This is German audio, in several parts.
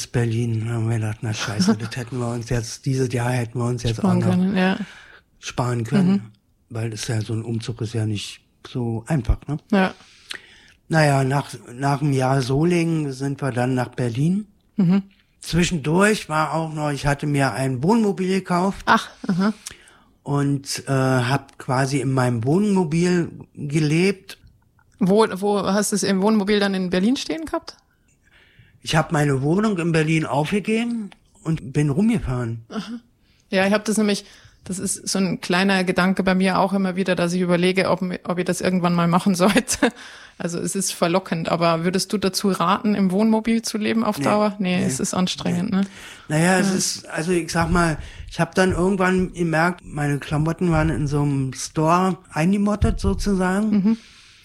Berlin. Da haben wir gedacht, na scheiße, das hätten wir uns jetzt, dieses Jahr hätten wir uns jetzt sparen auch noch können, sparen können. Weil das ja so ein Umzug ist ja nicht so einfach, ne? Ja. Naja, nach einem Jahr Solingen sind wir dann nach Berlin. Zwischendurch war auch noch, ich hatte mir ein Wohnmobil gekauft. Ach, aha. Und habe quasi in meinem Wohnmobil gelebt. Wo hast du es im Wohnmobil dann in Berlin stehen gehabt? Ich habe meine Wohnung in Berlin aufgegeben und bin rumgefahren. Aha. Ja, ich habe das nämlich, das ist so ein kleiner Gedanke bei mir auch immer wieder, dass ich überlege, ob ich das irgendwann mal machen sollte. Also es ist verlockend, aber würdest du dazu raten, im Wohnmobil zu leben auf Dauer? Nee, es ist anstrengend, ne? Naja, es ist, also ich sag mal, ich habe dann irgendwann gemerkt, meine Klamotten waren in so einem Store eingemottet sozusagen.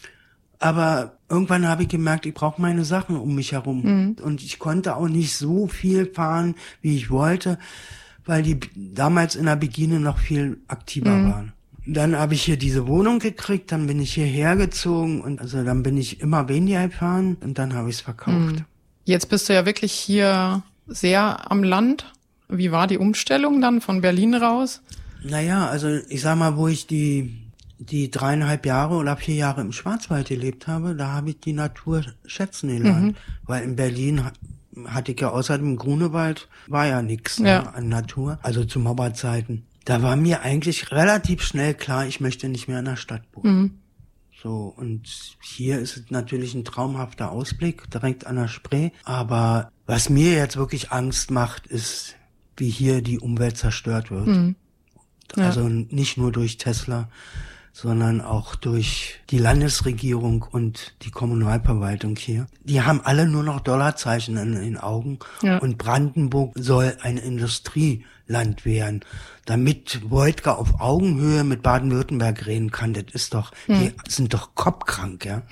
Aber irgendwann habe ich gemerkt, ich brauche meine Sachen um mich herum. Und ich konnte auch nicht so viel fahren, wie ich wollte, weil die damals in der Begine noch viel aktiver waren. Dann habe ich hier diese Wohnung gekriegt, dann bin ich hierher gezogen und also dann bin ich immer weniger gefahren und dann habe ich es verkauft. Jetzt bist du ja wirklich hier sehr am Land. Wie war die Umstellung dann von Berlin raus? Naja, also ich sag mal, wo ich die 3,5 Jahre oder 4 Jahre im Schwarzwald gelebt habe, da habe ich die Natur schätzen gelernt. Weil in Berlin hatte ich ja außer dem Grunewald, war ja nichts an Natur, also zu Mauerzeiten. Da war mir eigentlich relativ schnell klar, ich möchte nicht mehr in der Stadt wohnen. So, und hier ist es natürlich ein traumhafter Ausblick, direkt an der Spree. Aber was mir jetzt wirklich Angst macht, ist, wie hier die Umwelt zerstört wird. Also nicht nur durch Tesla, sondern auch durch die Landesregierung und die Kommunalverwaltung hier. Die haben alle nur noch Dollarzeichen in den Augen. Und Brandenburg soll ein Industrieland werden, damit Wojtka auf Augenhöhe mit Baden-Württemberg reden kann. Das ist doch, die sind doch kopfkrank, ja.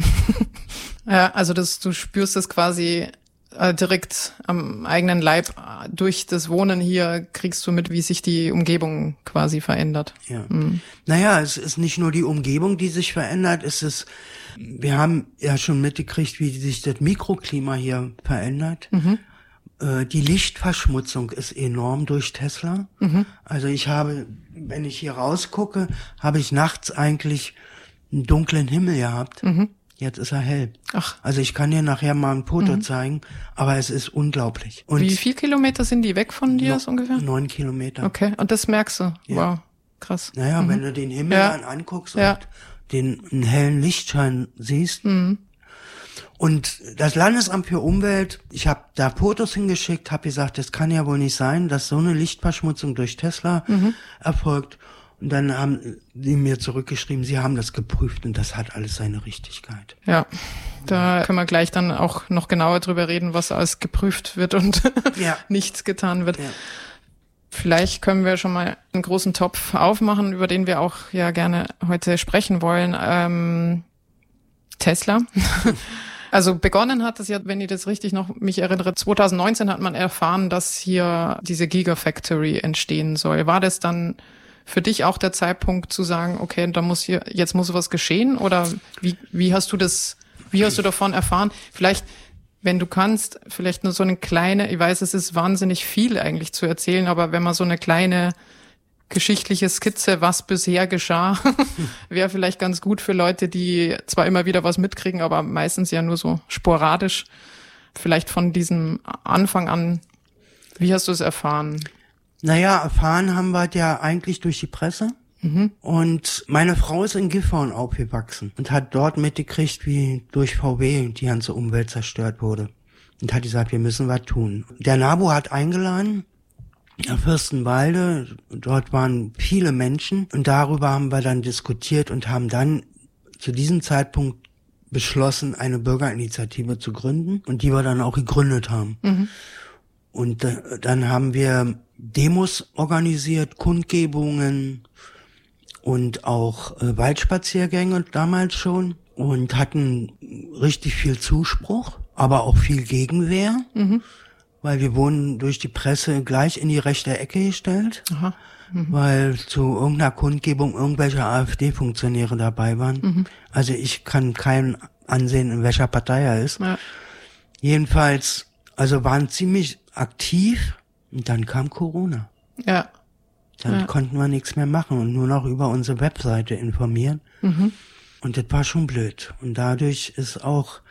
Ja, also du spürst es quasi direkt am eigenen Leib. Durch das Wohnen hier kriegst du mit, wie sich die Umgebung quasi verändert. Ja. Naja, es ist nicht nur die Umgebung, die sich verändert, wir haben ja schon mitgekriegt, wie sich das Mikroklima hier verändert. Die Lichtverschmutzung ist enorm durch Tesla. Also wenn ich hier rausgucke, habe ich nachts eigentlich einen dunklen Himmel gehabt. Jetzt ist er hell. Ach. Also ich kann dir nachher mal ein Foto zeigen, aber es ist unglaublich. Und wie viele Kilometer sind die weg von dir so ungefähr? 9 Kilometer. Okay, und das merkst du? Ja. Wow, krass. Naja, wenn du den Himmel dann anguckst und einen hellen Lichtschein siehst. Und das Landesamt für Umwelt, ich habe da Fotos hingeschickt, habe gesagt, das kann ja wohl nicht sein, dass so eine Lichtverschmutzung durch Tesla erfolgt. Und dann haben die mir zurückgeschrieben, sie haben das geprüft und das hat alles seine Richtigkeit. Ja, da können wir gleich dann auch noch genauer drüber reden, was alles geprüft wird und nichts getan wird. Ja. Vielleicht können wir schon mal einen großen Topf aufmachen, über den wir auch ja gerne heute sprechen wollen. Tesla. Also begonnen hat es ja, wenn ich das richtig noch mich erinnere, 2019 hat man erfahren, dass hier diese Gigafactory entstehen soll. War das dann für dich auch der Zeitpunkt zu sagen, okay, jetzt muss was geschehen? Oder wie hast du davon erfahren? Vielleicht, wenn du kannst, vielleicht nur so eine kleine, ich weiß, es ist wahnsinnig viel eigentlich zu erzählen, aber wenn man so eine kleine geschichtliche Skizze, was bisher geschah, wäre vielleicht ganz gut für Leute, die zwar immer wieder was mitkriegen, aber meistens ja nur so sporadisch. Vielleicht von diesem Anfang an, wie hast du es erfahren? Naja, erfahren haben wir ja eigentlich durch die Presse. Und meine Frau ist in Gifhorn aufgewachsen und hat dort mitgekriegt, wie durch VW die ganze Umwelt zerstört wurde. Und hat gesagt, wir müssen was tun. Der NABU hat eingeladen, nach Fürstenwalde, dort waren viele Menschen und darüber haben wir dann diskutiert und haben dann zu diesem Zeitpunkt beschlossen, eine Bürgerinitiative zu gründen und die wir dann auch gegründet haben. Und dann haben wir Demos organisiert, Kundgebungen und auch Waldspaziergänge damals schon und hatten richtig viel Zuspruch, aber auch viel Gegenwehr, weil wir wurden durch die Presse gleich in die rechte Ecke gestellt, weil zu irgendeiner Kundgebung irgendwelche AfD-Funktionäre dabei waren. Also ich kann keinen ansehen, in welcher Partei er ist. Ja. Jedenfalls, also waren ziemlich aktiv und dann kam Corona. Ja. Dann konnten wir nichts mehr machen und nur noch über unsere Webseite informieren. Und das war schon blöd. Und dadurch ist auch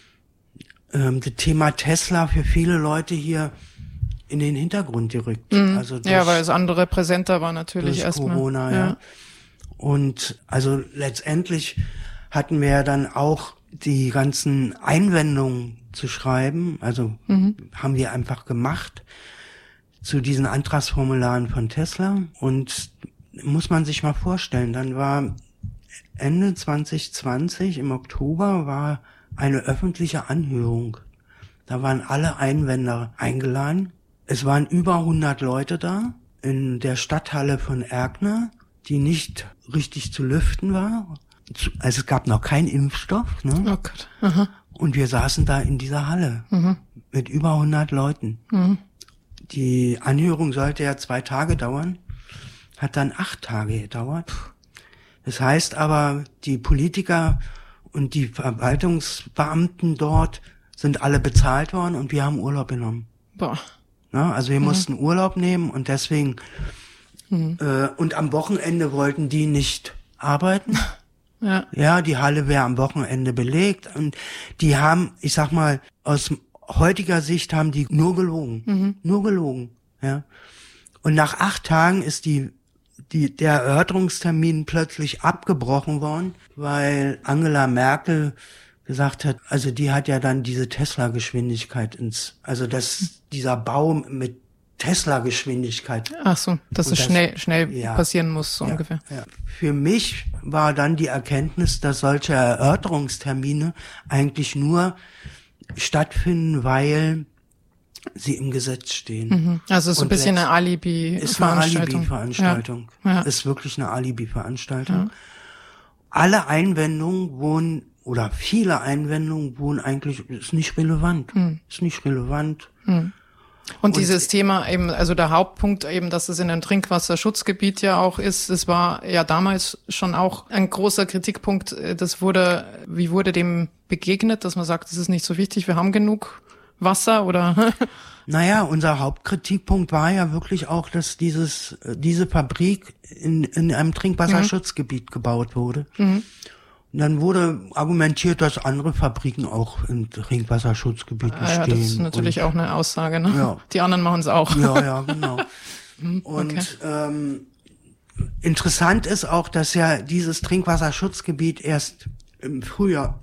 das Thema Tesla für viele Leute hier in den Hintergrund gerückt. Also weil es andere präsenter war natürlich erstmal. Corona, ja. Und also letztendlich hatten wir ja dann auch die ganzen Einwendungen zu schreiben. Also haben wir einfach gemacht zu diesen Antragsformularen von Tesla. Und muss man sich mal vorstellen, dann war Ende 2020, im Oktober, war eine öffentliche Anhörung. Da waren alle Einwender eingeladen. Es waren über 100 Leute da in der Stadthalle von Erkner, die nicht richtig zu lüften war. Also es gab noch keinen Impfstoff. Ne? Oh Gott. Aha. Und wir saßen da in dieser Halle mit über 100 Leuten. Die Anhörung sollte ja 2 Tage dauern, hat dann 8 Tage gedauert. Das heißt aber, die Politiker und die Verwaltungsbeamten dort sind alle bezahlt worden und wir haben Urlaub genommen. Boah. Ja, also wir mussten Urlaub nehmen und deswegen und am Wochenende wollten die nicht arbeiten. Ja, die Halle wäre am Wochenende belegt und die haben, ich sag mal, aus heutiger Sicht haben die nur gelogen. Nur gelogen, ja. Und nach 8 Tagen ist der Erörterungstermin plötzlich abgebrochen worden, weil Angela Merkel gesagt hat, also die hat ja dann diese Tesla-Geschwindigkeit dieser Bau mit Tesla-Geschwindigkeit. Ach so, dass es schnell passieren muss, so ungefähr. Ja. Für mich war dann die Erkenntnis, dass solche Erörterungstermine eigentlich nur stattfinden, weil sie im Gesetz stehen. Also es ist ein bisschen eine Alibi-Veranstaltung. Ist eine Alibi-Veranstaltung. Ja. Ist wirklich eine Alibi-Veranstaltung. Alle Einwendungen oder viele Einwendungen wurden eigentlich, ist nicht relevant. Ist nicht relevant. Und dieses Thema eben, also der Hauptpunkt eben, dass es in einem Trinkwasserschutzgebiet ja auch ist, es war ja damals schon auch ein großer Kritikpunkt. Wie wurde dem begegnet, dass man sagt, das ist nicht so wichtig, wir haben genug Wasser oder? Naja, unser Hauptkritikpunkt war ja wirklich auch, dass diese Fabrik in einem Trinkwasserschutzgebiet gebaut wurde. Und dann wurde argumentiert, dass andere Fabriken auch im Trinkwasserschutzgebieten stehen. Ja, das ist natürlich auch eine Aussage, ne? Ja. Die anderen machen es auch. Ja, genau. Und interessant ist auch, dass ja dieses Trinkwasserschutzgebiet erst im Frühjahr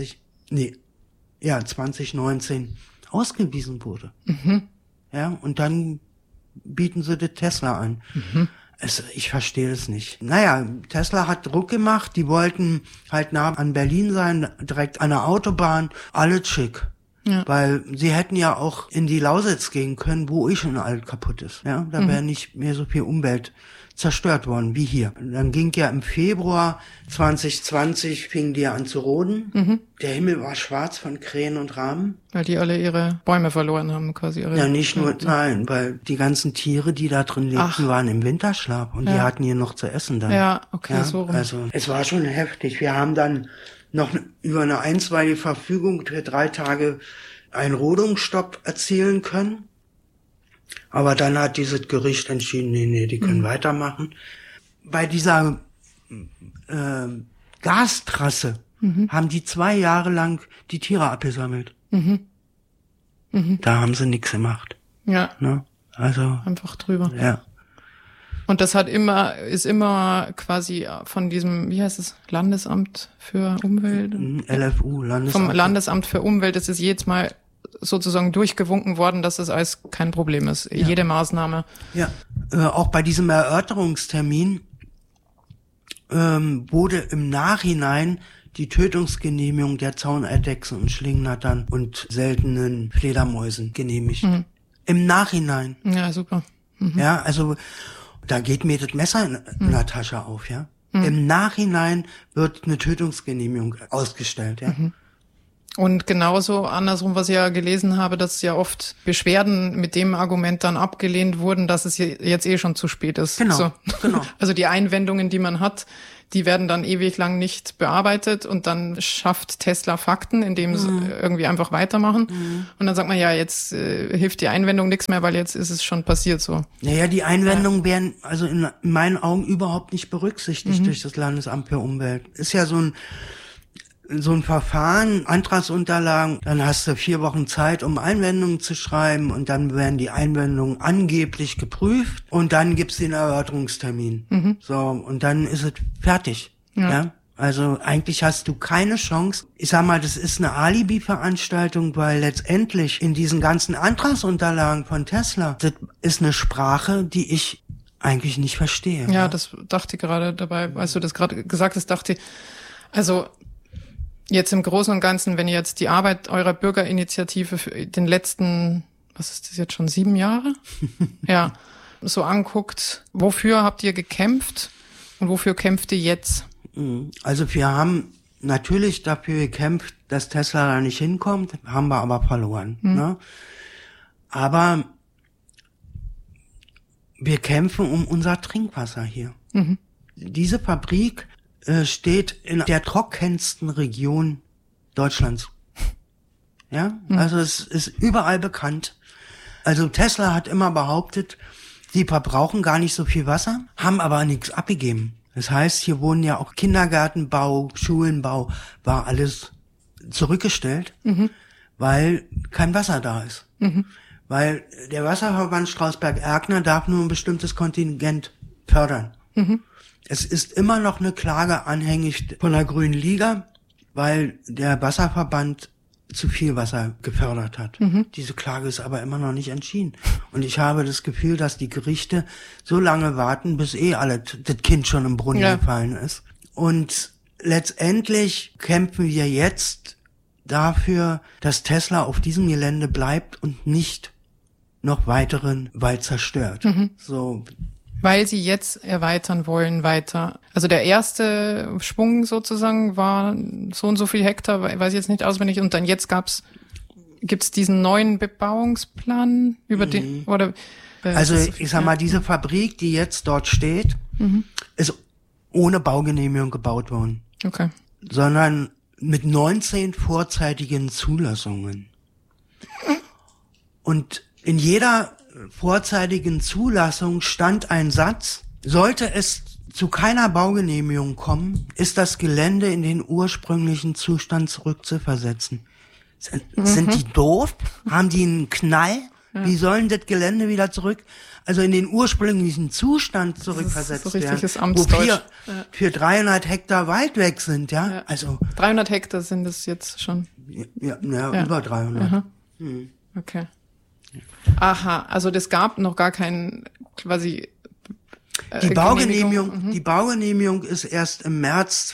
2019 ausgewiesen wurde. Ja, und dann bieten sie das Tesla an. Ich verstehe es nicht. Naja, Tesla hat Druck gemacht, die wollten halt nah an Berlin sein, direkt an der Autobahn, alles schick. Ja. Weil sie hätten ja auch in die Lausitz gehen können, wo schon alles kaputt ist. Ja, da wäre nicht mehr so viel Umwelt zerstört worden wie hier. Und dann ging ja im Februar 2020 fingen die ja an zu roden. Der Himmel war schwarz von Krähen und Raben. Weil die alle ihre Bäume verloren haben, quasi. Nein, weil die ganzen Tiere, die da drin lebten, waren im Winterschlaf und die hatten hier noch zu essen dann. Ja, okay, ja, so rum. Also es war schon heftig. Wir haben dann noch über eine einstweilige Verfügung für 3 Tage einen Rodungsstopp erzielen können. Aber dann hat dieses Gericht entschieden, nee, die können weitermachen. Bei dieser Gastrasse haben die 2 Jahre lang die Tiere abgesammelt. Da haben sie nichts gemacht. Ja. Ne? Also einfach drüber. Ja. Und das ist immer quasi von diesem, wie heißt es, Landesamt für Umwelt? LFU, Landesamt. Vom Landesamt für Umwelt ist es jedes Mal sozusagen durchgewunken worden, dass das alles kein Problem ist. Ja. Jede Maßnahme. Ja, auch bei diesem Erörterungstermin wurde im Nachhinein die Tötungsgenehmigung der Zauneidechsen und Schlingnattern und seltenen Fledermäusen genehmigt. Im Nachhinein. Ja, super. Ja, also da geht mir das Messer in der Tasche auf, ja. Im Nachhinein wird eine Tötungsgenehmigung ausgestellt, ja. Und genauso andersrum, was ich ja gelesen habe, dass ja oft Beschwerden mit dem Argument dann abgelehnt wurden, dass es jetzt schon zu spät ist. Genau, so. Genau. Also die Einwendungen, die man hat, die werden dann ewig lang nicht bearbeitet und dann schafft Tesla Fakten, indem sie irgendwie einfach weitermachen. Und dann sagt man, ja, jetzt hilft die Einwendung nichts mehr, weil jetzt ist es schon passiert so. Naja, die Einwendungen werden also in meinen Augen überhaupt nicht berücksichtigt durch das Landesamt für Umwelt. Ist ja so ein Verfahren, Antragsunterlagen, dann hast du 4 Wochen Zeit, um Einwendungen zu schreiben und dann werden die Einwendungen angeblich geprüft und dann gibt's den Erörterungstermin. So, und dann ist es fertig. Ja. Also eigentlich hast du keine Chance. Ich sag mal, das ist eine Alibi-Veranstaltung, weil letztendlich in diesen ganzen Antragsunterlagen von Tesla, das ist eine Sprache, die ich eigentlich nicht verstehe. Ja, das dachte ich gerade dabei, als du das gerade gesagt hast, dachte ich, also jetzt im Großen und Ganzen, wenn ihr jetzt die Arbeit eurer Bürgerinitiative für den letzten, was ist das jetzt schon, 7 Jahre? Ja, so anguckt, wofür habt ihr gekämpft und wofür kämpft ihr jetzt? Also wir haben natürlich dafür gekämpft, dass Tesla da nicht hinkommt, haben wir aber verloren. Ne? Aber wir kämpfen um unser Trinkwasser hier. Diese Fabrik steht in der trockensten Region Deutschlands. Ja, also es ist überall bekannt. Also Tesla hat immer behauptet, sie verbrauchen gar nicht so viel Wasser, haben aber nichts abgegeben. Das heißt, hier wurden ja auch Kindergartenbau, Schulenbau, war alles zurückgestellt, weil kein Wasser da ist. Weil der Wasserverband Strausberg-Erkner darf nur ein bestimmtes Kontingent fördern. Es ist immer noch eine Klage anhängig von der Grünen Liga, weil der Wasserverband zu viel Wasser gefördert hat. Diese Klage ist aber immer noch nicht entschieden. Und ich habe das Gefühl, dass die Gerichte so lange warten, bis das Kind schon im Brunnen gefallen ist. Und letztendlich kämpfen wir jetzt dafür, dass Tesla auf diesem Gelände bleibt und nicht noch weiteren Wald zerstört. So. Weil sie jetzt erweitern wollen weiter. Also der erste Schwung sozusagen war so und so viel Hektar, weiß ich jetzt nicht auswendig. Und dann jetzt gibt's diesen neuen Bebauungsplan über den, oder? Also ich sag mal, diese Fabrik, die jetzt dort steht, ist ohne Baugenehmigung gebaut worden. Okay. Sondern mit 19 vorzeitigen Zulassungen. Und in jeder vorzeitigen Zulassung stand ein Satz: Sollte es zu keiner Baugenehmigung kommen, ist das Gelände in den ursprünglichen Zustand zurückzuversetzen. Sind die doof? Haben die einen Knall? Wie sollen das Gelände wieder zurück, also in den ursprünglichen Zustand zurückversetzt so richtiges werden, wo für 300 Hektar Wald weg sind, ja? Also 300 Hektar sind es jetzt schon. Ja, über 300. Okay. Aha, also das gab noch gar keinen quasi die Baugenehmigung. Die Baugenehmigung ist erst im März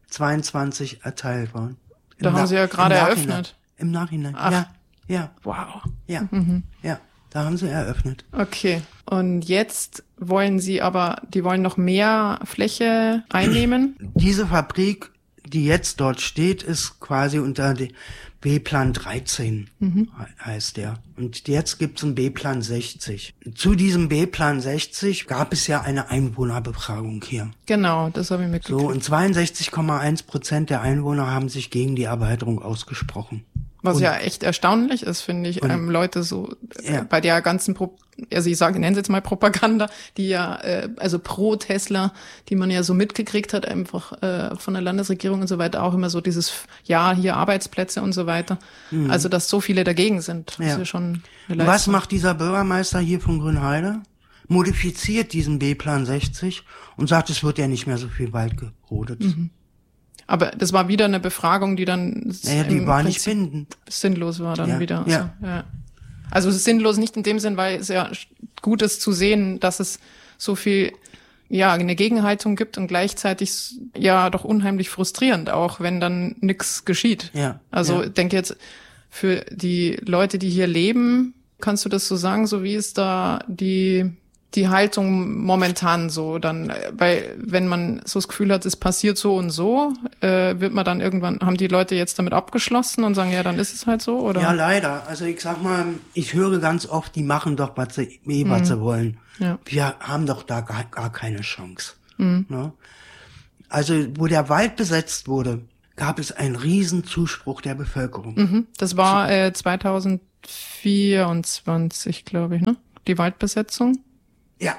2022 erteilt worden. Da haben sie ja gerade eröffnet. Im Nachhinein. Ach. Ja. Wow. Ja. Ja, da haben sie eröffnet. Okay. Und jetzt wollen sie die wollen noch mehr Fläche einnehmen? Diese Fabrik, die jetzt dort steht, ist quasi unter dem B-Plan 13, heißt der. Und jetzt gibt's einen B-Plan 60. Zu diesem B-Plan 60 gab es ja eine Einwohnerbefragung hier. Genau, das habe ich mitgekriegt. So, und 62,1% der Einwohner haben sich gegen die Erweiterung ausgesprochen. Was ja echt erstaunlich ist, finde ich, Leute so bei der ganzen, also ich nenne es jetzt mal Propaganda, die ja, also pro Tesla, die man ja so mitgekriegt hat, einfach von der Landesregierung und so weiter, auch immer so dieses, ja, hier Arbeitsplätze und so weiter. Also, dass so viele dagegen sind, das ist ja schon eine Leistung. Was macht dieser Bürgermeister hier von Grünheide? Modifiziert diesen B-Plan 60 und sagt, es wird ja nicht mehr so viel Wald gerodet. Aber das war wieder eine Befragung, die dann die war nicht bindend. Sinnlos war dann wieder. Also es ist sinnlos nicht in dem Sinn, weil es ja gut ist zu sehen, dass es so viel, eine Gegenhaltung gibt und gleichzeitig doch unheimlich frustrierend auch, wenn dann nichts geschieht. Ja. Also ich denke jetzt, für die Leute, die hier leben, kannst du das so sagen, so wie ist da die Haltung momentan so dann, weil wenn man so das Gefühl hat, es passiert so und so, wird man dann irgendwann, haben die Leute jetzt damit abgeschlossen und sagen, ja, dann ist es halt so, oder? Ja, leider. Also ich sag mal, ich höre ganz oft, die machen doch, was sie wollen. Ja. Wir haben doch da gar keine Chance. Ne? Also wo der Wald besetzt wurde, gab es einen riesen Zuspruch der Bevölkerung. Das war 2024, glaube ich, ne? Die Waldbesetzung. Ja.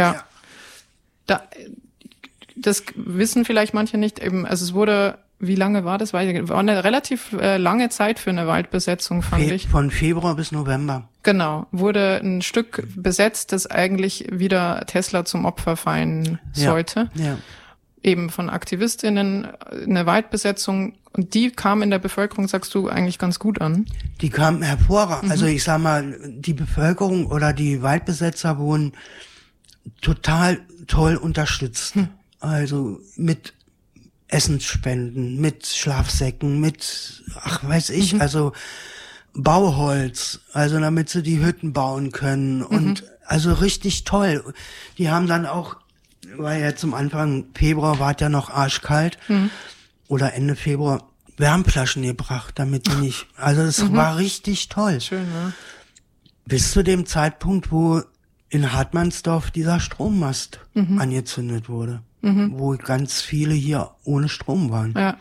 Das wissen vielleicht manche nicht. Eben, also es wurde, wie lange war das? War eine relativ lange Zeit für eine Waldbesetzung, fand ich. Von Februar bis November. Genau, wurde ein Stück besetzt, das eigentlich wieder Tesla zum Opfer fallen sollte. Ja. Eben von AktivistInnen eine Waldbesetzung. Und die kam in der Bevölkerung, sagst du, eigentlich ganz gut an? Die kam hervorragend. Also ich sag mal, die Bevölkerung oder die Waldbesetzer wurden total toll unterstützt. Also mit Essensspenden, mit Schlafsäcken, mit, also Bauholz, also damit sie die Hütten bauen können und also richtig toll. Die haben dann auch, weil ja zum Anfang Februar war ja noch arschkalt oder Ende Februar Wärmflaschen gebracht, damit die nicht, also es war richtig toll. Schön, ne? Bis zu dem Zeitpunkt, wo in Hartmannsdorf dieser Strommast angezündet wurde, wo ganz viele hier ohne Strom waren. Ja.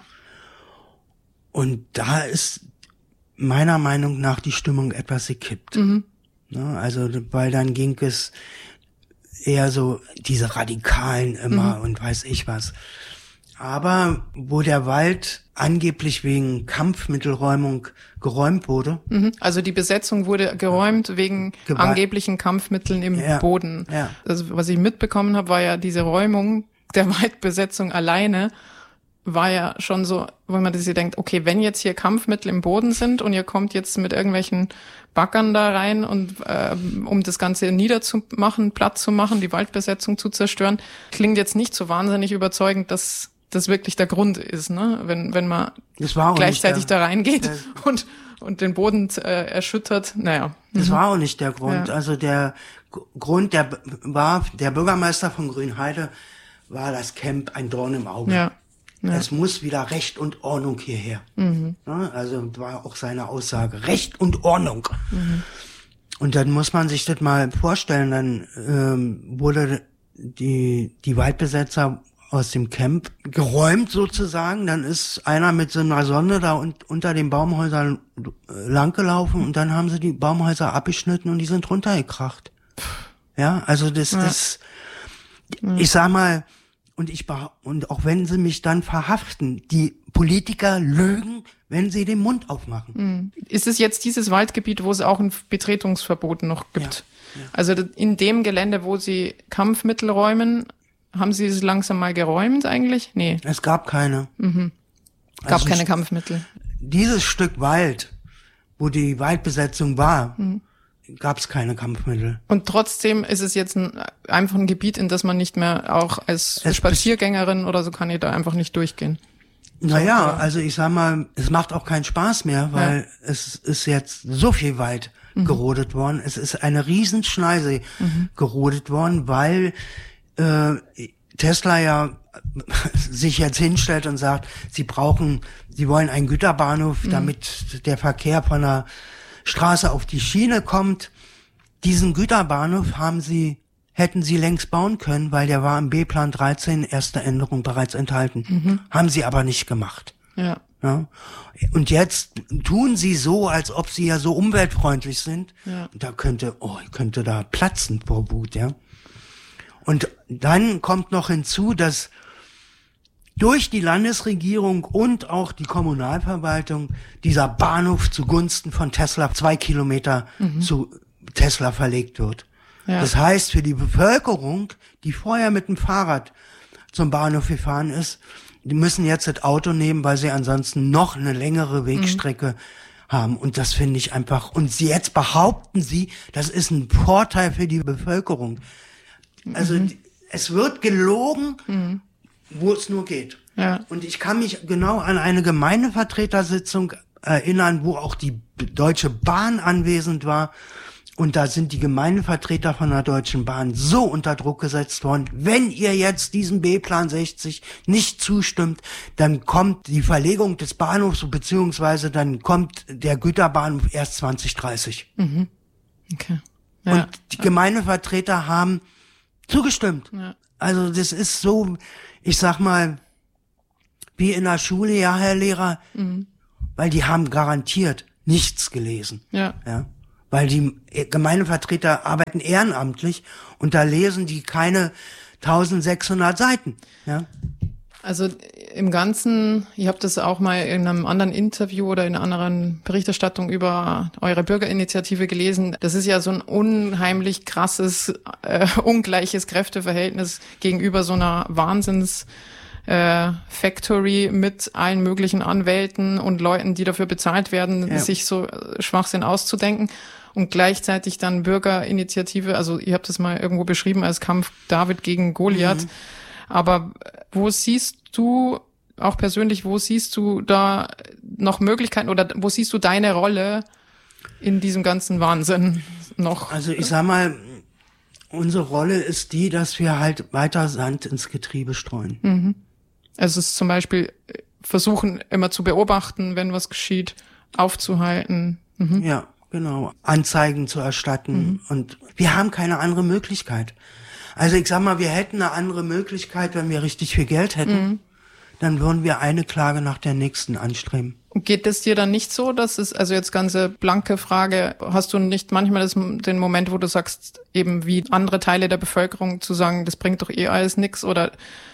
Und da ist meiner Meinung nach die Stimmung etwas gekippt. Ne, also, weil dann ging es eher so diese Radikalen immer und weiß ich was. Aber wo der Wald angeblich wegen Kampfmittelräumung geräumt wurde. Also die Besetzung wurde geräumt wegen angeblichen Kampfmitteln im Boden. Ja. Also was ich mitbekommen habe, war ja diese Räumung der Waldbesetzung alleine, war ja schon so, wenn man sich denkt, okay, wenn jetzt hier Kampfmittel im Boden sind und ihr kommt jetzt mit irgendwelchen Baggern da rein und um das Ganze niederzumachen, platt zu machen, die Waldbesetzung zu zerstören, klingt jetzt nicht so wahnsinnig überzeugend, dass das wirklich der Grund ist, ne? Wenn man gleichzeitig da reingeht und den Boden erschüttert, naja. Das war auch nicht der Grund. Ja. Also der Grund, der Bürgermeister von Grünheide war das Camp ein Dorn im Auge. Ja. Es muss wieder Recht und Ordnung hierher. Ja, also war auch seine Aussage. Recht und Ordnung. Und dann muss man sich das mal vorstellen, dann wurde die Waldbesetzer aus dem Camp geräumt sozusagen, dann ist einer mit so einer Sonde da unter den Baumhäusern langgelaufen und dann haben sie die Baumhäuser abgeschnitten und die sind runtergekracht. Ja, also das ist, ich sag mal, und auch wenn sie mich dann verhaften, die Politiker lügen, wenn sie den Mund aufmachen. Ist es jetzt dieses Waldgebiet, wo es auch ein Betretungsverbot noch gibt? Ja. Also in dem Gelände, wo sie Kampfmittel räumen, haben sie es langsam mal geräumt eigentlich? Nee. Es gab keine. Gab keine Kampfmittel. Dieses Stück Wald, wo die Waldbesetzung war, gab es keine Kampfmittel. Und trotzdem ist es jetzt einfach ein Gebiet, in das man nicht mehr auch als Spaziergängerin oder so kann ich da einfach nicht durchgehen. Naja, also ich sag mal, es macht auch keinen Spaß mehr, weil es ist jetzt so viel Wald gerodet worden. Es ist eine Riesenschneise gerodet worden, weil Tesla ja sich jetzt hinstellt und sagt, sie wollen einen Güterbahnhof, damit der Verkehr von der Straße auf die Schiene kommt. Diesen Güterbahnhof hätten sie längst bauen können, weil der war im B-Plan 13 erste Änderung bereits enthalten. Haben sie aber nicht gemacht. Ja. Und jetzt tun sie so, als ob sie ja so umweltfreundlich sind. Ja. Da könnte da platzen vor Wut, ja. Und dann kommt noch hinzu, dass durch die Landesregierung und auch die Kommunalverwaltung dieser Bahnhof zugunsten von Tesla 2 Kilometer zu Tesla verlegt wird. Ja. Das heißt, für die Bevölkerung, die vorher mit dem Fahrrad zum Bahnhof gefahren ist, die müssen jetzt das Auto nehmen, weil sie ansonsten noch eine längere Wegstrecke haben. Und das finde ich einfach, und jetzt behaupten sie, das ist ein Vorteil für die Bevölkerung. Also es wird gelogen, wo es nur geht. Ja. Und ich kann mich genau an eine Gemeindevertretersitzung erinnern, wo auch die Deutsche Bahn anwesend war. Und da sind die Gemeindevertreter von der Deutschen Bahn so unter Druck gesetzt worden, wenn ihr jetzt diesem B-Plan 60 nicht zustimmt, dann kommt die Verlegung des Bahnhofs, beziehungsweise dann kommt der Güterbahnhof erst 2030. Okay. Ja. Und die Gemeindevertreter haben zugestimmt. Ja. Also das ist so, ich sag mal, Wie in der Schule, ja, Herr Lehrer, weil die haben garantiert nichts gelesen. Ja. Weil die Gemeindevertreter arbeiten ehrenamtlich und da lesen die keine 1600 Seiten. Ja. Also im Ganzen, ich habe das auch mal in einem anderen Interview oder in einer anderen Berichterstattung über eure Bürgerinitiative gelesen. Das ist ja so ein unheimlich krasses, ungleiches Kräfteverhältnis gegenüber so einer Factory mit allen möglichen Anwälten und Leuten, die dafür bezahlt werden, sich so Schwachsinn auszudenken. Und gleichzeitig dann Bürgerinitiative, also ihr habt das mal irgendwo beschrieben als Kampf David gegen Goliath. Aber wo siehst du, auch persönlich, wo siehst du da noch Möglichkeiten oder wo siehst du deine Rolle in diesem ganzen Wahnsinn noch? Also ich sag mal, unsere Rolle ist die, dass wir halt weiter Sand ins Getriebe streuen. Also es ist zum Beispiel versuchen, immer zu beobachten, wenn was geschieht, aufzuhalten. Ja, genau. Anzeigen zu erstatten. Und wir haben keine andere Möglichkeit. Also ich sag mal, wir hätten eine andere Möglichkeit, wenn wir richtig viel Geld hätten. Dann würden wir eine Klage nach der nächsten anstreben. Geht es dir dann nicht so, dass es, also jetzt ganze blanke Frage, hast du nicht manchmal den Moment, wo du sagst, eben wie andere Teile der Bevölkerung zu sagen, das bringt doch alles nix oder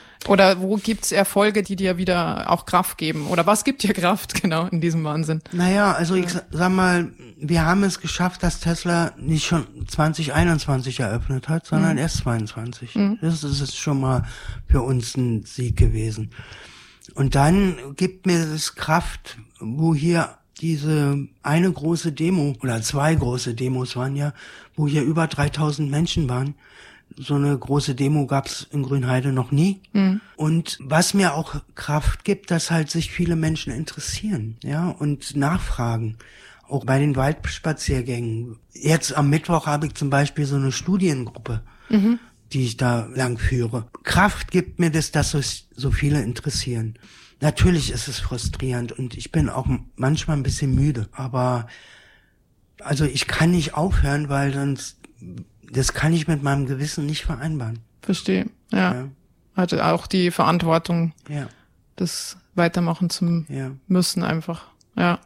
wo gibt's Erfolge, die dir wieder auch Kraft geben? Oder was gibt dir Kraft genau in diesem Wahnsinn? Naja, also ich sag mal, wir haben es geschafft, dass Tesla nicht schon 2021 eröffnet hat, sondern erst 22. Das ist schon mal für uns ein Sieg gewesen. Und dann gibt mir das Kraft, wo hier diese eine große Demo oder zwei große Demos waren ja, wo hier über 3000 Menschen waren. So eine große Demo gab's in Grünheide noch nie. Und was mir auch Kraft gibt, dass halt sich viele Menschen interessieren, ja, und nachfragen. Auch bei den Waldspaziergängen. Jetzt am Mittwoch habe ich zum Beispiel so eine Studiengruppe, die ich da lang führe. Kraft gibt mir das, dass sich so viele interessieren. Natürlich ist es frustrierend und ich bin auch manchmal ein bisschen müde. Aber also ich kann nicht aufhören, weil sonst das kann ich mit meinem Gewissen nicht vereinbaren. Verstehe, ja. Also auch die Verantwortung, das weitermachen zu müssen einfach, ja.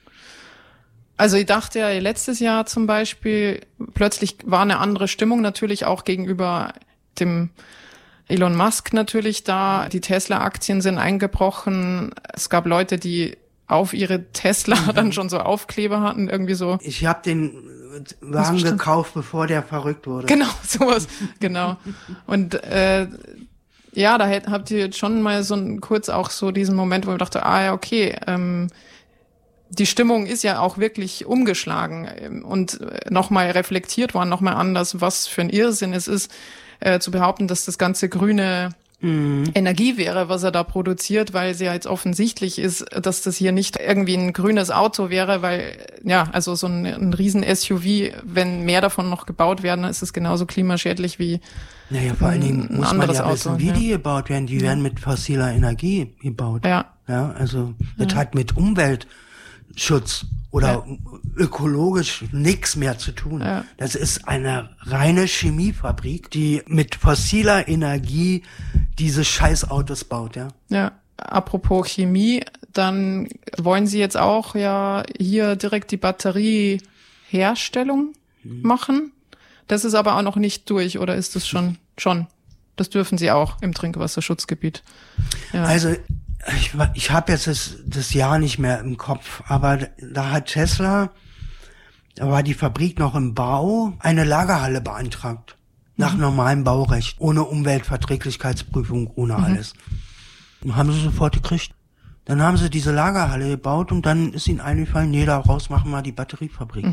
Also ich dachte ja letztes Jahr zum Beispiel, plötzlich war eine andere Stimmung natürlich auch gegenüber dem Elon Musk natürlich da. Die Tesla-Aktien sind eingebrochen. Es gab Leute, die auf ihre Tesla dann schon so Aufkleber hatten, irgendwie so. Ich habe den Wagen gekauft, bevor der verrückt wurde. Genau, sowas, genau. Und ja, da habt ihr jetzt schon mal so kurz auch so diesen Moment, wo ich dachte, okay, die Stimmung ist ja auch wirklich umgeschlagen und nochmal reflektiert worden, nochmal anders, was für ein Irrsinn es ist, zu behaupten, dass das ganze grüne Energie wäre, was er da produziert, weil es ja jetzt offensichtlich ist, dass das hier nicht irgendwie ein grünes Auto wäre, weil, ja, also so ein riesen SUV, wenn mehr davon noch gebaut werden, ist es genauso klimaschädlich wie naja, vor allen Dingen muss man ja wissen, wie die gebaut werden. Die werden mit fossiler Energie gebaut. Ja, also das hat mit Umweltschutz oder ökologisch nichts mehr zu tun. Ja. Das ist eine reine Chemiefabrik, die mit fossiler Energie diese Scheißautos baut, Ja, apropos Chemie, dann wollen Sie jetzt auch ja hier direkt die Batterieherstellung machen. Das ist aber auch noch nicht durch, oder ist das schon? Das dürfen Sie auch im Trinkwasserschutzgebiet. Ja. Also ich habe jetzt das Jahr nicht mehr im Kopf, aber da hat Tesla, da war die Fabrik noch im Bau, eine Lagerhalle beantragt. Nach normalem Baurecht, ohne Umweltverträglichkeitsprüfung, ohne alles. Und haben sie sofort gekriegt. Dann haben sie diese Lagerhalle gebaut und dann ist ihnen eingefallen, nee, daraus machen wir die Batteriefabrik.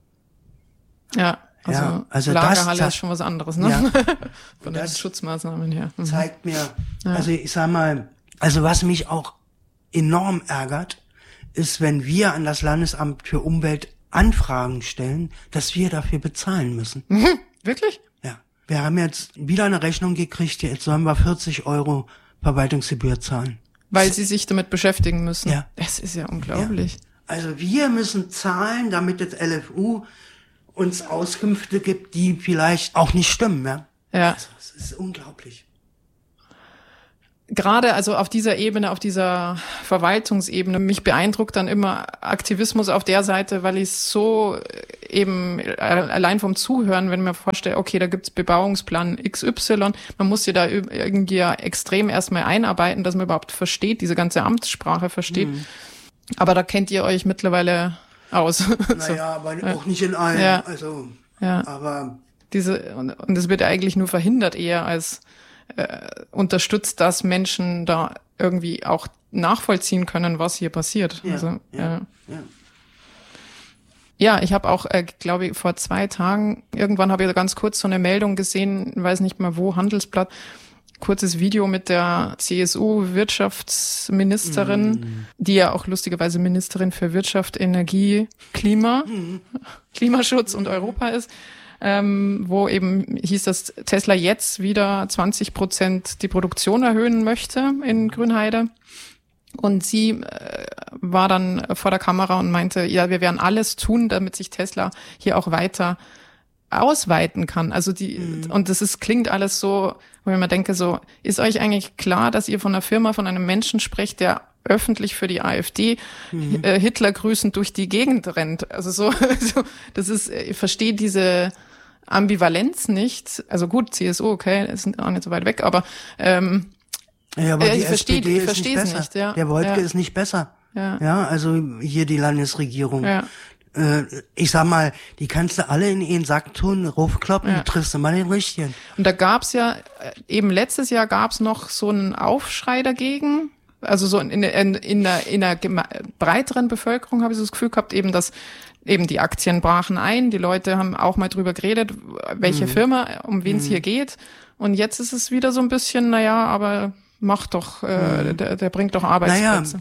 Ja, also Lagerhalle ist schon was anderes, ne? Ja. Von den Schutzmaßnahmen her. Zeigt mir, also ich sag mal, also was mich auch enorm ärgert, ist, wenn wir an das Landesamt für Umwelt Anfragen stellen, dass wir dafür bezahlen müssen. Wirklich? Ja. Wir haben jetzt wieder eine Rechnung gekriegt, jetzt sollen wir 40 € Verwaltungsgebühr zahlen. Weil sie sich damit beschäftigen müssen. Ja. Das ist ja unglaublich. Ja. Also wir müssen zahlen, damit das LFU uns Auskünfte gibt, die vielleicht auch nicht stimmen, ja. Ja. Also, das ist unglaublich. gerade also auf dieser Ebene, auf dieser Verwaltungsebene, mich beeindruckt dann immer Aktivismus auf der Seite, weil ich so eben allein vom Zuhören, wenn man vorstellt, okay, da gibt's Bebauungsplan XY, man muss sich da irgendwie ja extrem erstmal einarbeiten, dass man überhaupt versteht, diese ganze Amtssprache versteht. Aber da kennt ihr euch mittlerweile aus. Naja, aber auch nicht in allen. Ja. Also, ja. Aber und es wird eigentlich nur verhindert eher als unterstützt, dass Menschen da irgendwie auch nachvollziehen können, was hier passiert. Ja, also, ja. Ja, ich habe auch, glaube ich, vor 2 Tagen, irgendwann habe ich ganz kurz so eine Meldung gesehen, weiß nicht mehr wo, Handelsblatt, kurzes Video mit der CSU-Wirtschaftsministerin, die ja auch lustigerweise Ministerin für Wirtschaft, Energie, Klimaschutz und Europa ist, wo eben hieß, dass Tesla jetzt wieder 20% die Produktion erhöhen möchte in Grünheide. Und sie war dann vor der Kamera und meinte, ja, wir werden alles tun, damit sich Tesla hier auch weiter ausweiten kann. Also und das klingt alles so, wo ich mir denke, so, ist euch eigentlich klar, dass ihr von einer Firma, von einem Menschen sprecht, der öffentlich für die AfD Hitler grüßend durch die Gegend rennt? Also das ist, ich verstehe diese Ambivalenz nicht. Also gut, CSU, okay, ist auch nicht so weit weg, aber aber die ich verstehe es nicht. Ja. Der Woltke ist nicht besser. Ja, also hier die Landesregierung. Ja. Ich sag mal, die kannst du alle in ihren Sack tun, raufkloppen, du triffst immer den Richtigen. Und da gab's ja, eben letztes Jahr gab's noch so einen Aufschrei dagegen. Also so in der breiteren Bevölkerung habe ich so das Gefühl gehabt, eben, dass eben die Aktien brachen ein. Die Leute haben auch mal drüber geredet, welche Firma, um wen es hier geht. Und jetzt ist es wieder so ein bisschen, aber macht doch, der bringt doch Arbeitsplätze.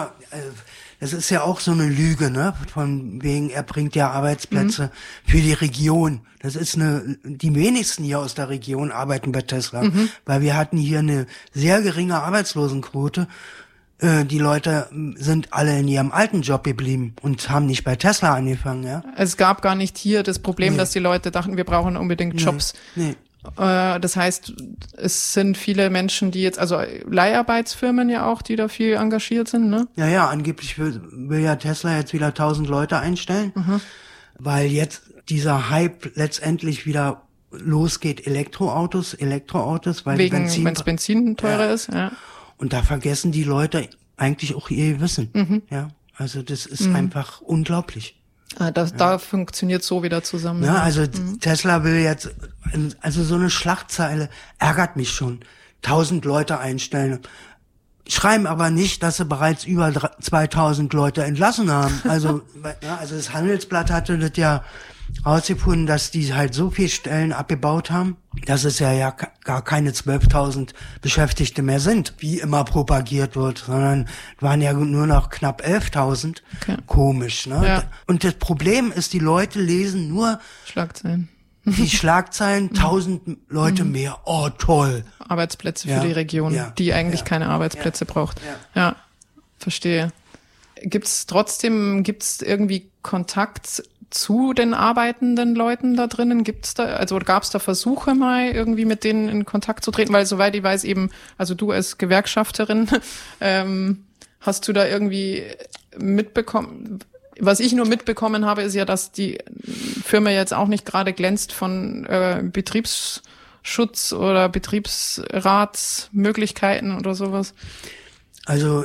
Das ist ja auch so eine Lüge, ne? Von wegen, er bringt ja Arbeitsplätze für die Region. Das ist die wenigsten hier aus der Region arbeiten bei Tesla. Weil wir hatten hier eine sehr geringe Arbeitslosenquote. Die Leute sind alle in ihrem alten Job geblieben und haben nicht bei Tesla angefangen, ja? Es gab gar nicht hier das Problem, dass die Leute dachten, wir brauchen unbedingt Jobs. Nee. Das heißt, es sind viele Menschen, die jetzt, also Leiharbeitsfirmen ja auch, die da viel engagiert sind, ne? Ja, angeblich will ja Tesla jetzt wieder 1000 Leute einstellen, weil jetzt dieser Hype letztendlich wieder losgeht, Elektroautos, weil wegen, wenn's Benzin teurer ist, ja. Und da vergessen die Leute eigentlich auch ihr Wissen, ja. Also das ist einfach unglaublich. Da funktioniert so wieder zusammen. Ja, also Tesla will jetzt, also so eine Schlagzeile ärgert mich schon. 1000 Leute einstellen. Schreiben aber nicht, dass sie bereits über 2000 Leute entlassen haben. Also das Handelsblatt hatte das ja rausgefunden, dass die halt so viel Stellen abgebaut haben, dass es ja gar keine 12.000 Beschäftigte mehr sind, wie immer propagiert wird, sondern waren ja nur noch knapp 11.000. Okay. Komisch, ne? Ja. Und das Problem ist, die Leute lesen nur Schlagzeilen. Die Schlagzeilen, 1000 Leute mehr. Oh, toll. Arbeitsplätze für die Region, die eigentlich keine Arbeitsplätze braucht. Ja, verstehe. Gibt's irgendwie Kontakt zu den arbeitenden Leuten da drinnen? Gab's da Versuche mal irgendwie mit denen in Kontakt zu treten? Weil soweit ich weiß eben, also du als Gewerkschafterin, hast du da irgendwie mitbekommen? Was ich nur mitbekommen habe, ist ja, dass die Firma jetzt auch nicht gerade glänzt von Betriebsschutz oder Betriebsratsmöglichkeiten oder sowas. Also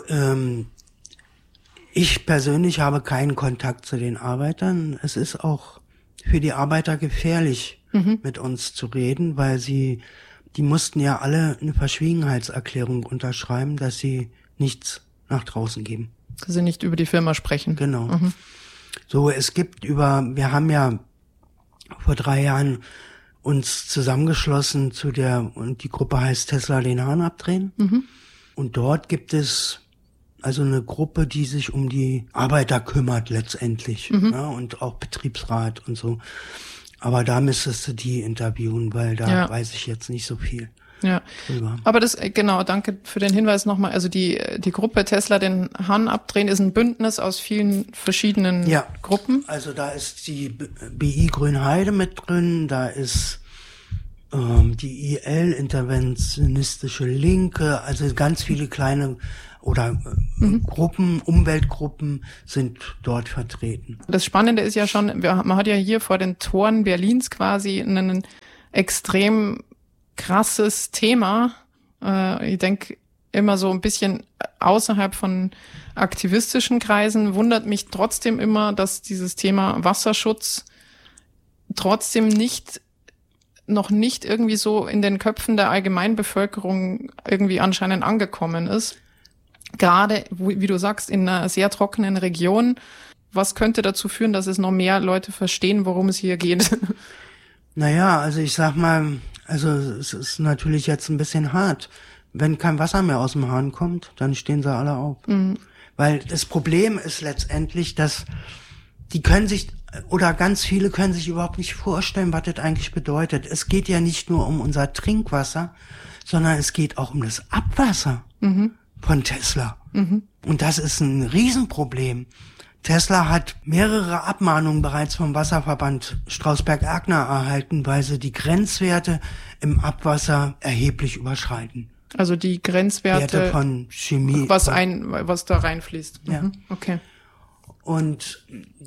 ich persönlich habe keinen Kontakt zu den Arbeitern. Es ist auch für die Arbeiter gefährlich, mit uns zu reden, weil die mussten ja alle eine Verschwiegenheitserklärung unterschreiben, dass sie nichts nach draußen geben. Dass sie nicht über die Firma sprechen. Genau. So, wir haben ja vor 3 Jahren uns zusammengeschlossen und die Gruppe heißt Tesla den Hahn abdrehen. Und dort gibt es also eine Gruppe, die sich um die Arbeiter kümmert letztendlich, ja, und auch Betriebsrat und so. Aber da müsstest du die interviewen, weil da weiß ich jetzt nicht so viel. Ja, drüber. Aber danke für den Hinweis nochmal. Also die Gruppe Tesla den Hahn abdrehen ist ein Bündnis aus vielen verschiedenen Gruppen. Also da ist die BI Grünheide mit drin, da ist die IL, interventionistische Linke, also ganz viele kleine oder Gruppen, Umweltgruppen sind dort vertreten. Das Spannende ist ja schon, man hat ja hier vor den Toren Berlins quasi ein extrem krasses Thema. Ich denke immer so ein bisschen außerhalb von aktivistischen Kreisen, wundert mich trotzdem immer, dass dieses Thema Wasserschutz trotzdem noch nicht irgendwie so in den Köpfen der Allgemeinbevölkerung irgendwie anscheinend angekommen ist. Gerade, wie du sagst, in einer sehr trockenen Region. Was könnte dazu führen, dass es noch mehr Leute verstehen, worum es hier geht? Naja, also ich sag mal, also es ist natürlich jetzt ein bisschen hart. Wenn kein Wasser mehr aus dem Hahn kommt, dann stehen sie alle auf. Weil das Problem ist letztendlich, dass die können sich, oder ganz viele können sich überhaupt nicht vorstellen, was das eigentlich bedeutet. Es geht ja nicht nur um unser Trinkwasser, sondern es geht auch um das Abwasser von Tesla. Und das ist ein Riesenproblem. Tesla hat mehrere Abmahnungen bereits vom Wasserverband Strausberg-Erkner erhalten, weil sie die Grenzwerte im Abwasser erheblich überschreiten. Also die Grenzwerte Werte von Chemie. Was da reinfließt. Ja. Okay. Und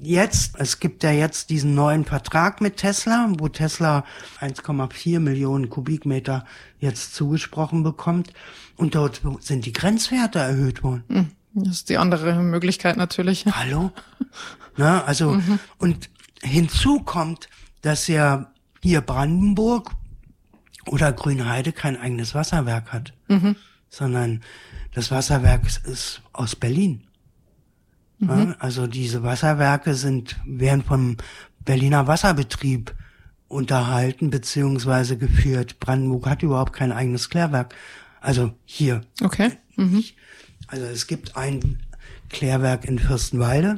es gibt ja jetzt diesen neuen Vertrag mit Tesla, wo Tesla 1,4 Millionen Kubikmeter jetzt zugesprochen bekommt. Und dort sind die Grenzwerte erhöht worden. Das ist die andere Möglichkeit natürlich. Hallo? Na, also, und hinzu kommt, dass ja hier Brandenburg oder Grünheide kein eigenes Wasserwerk hat, sondern das Wasserwerk ist aus Berlin. Ja, also diese Wasserwerke werden vom Berliner Wasserbetrieb unterhalten beziehungsweise geführt. Brandenburg hat überhaupt kein eigenes Klärwerk. Also hier. Okay. Also es gibt ein Klärwerk in Fürstenwalde,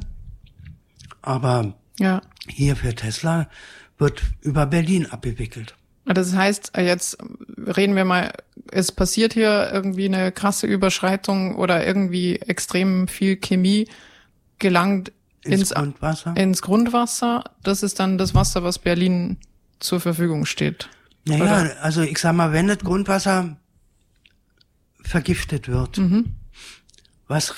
aber hier für Tesla wird über Berlin abgewickelt. Das heißt, jetzt reden wir mal, es passiert hier irgendwie eine krasse Überschreitung oder irgendwie extrem viel Chemie gelangt ins Grundwasser. Das ist dann das Wasser, was Berlin zur Verfügung steht. Naja, oder? Also ich sag mal, wenn das Grundwasser vergiftet wird, was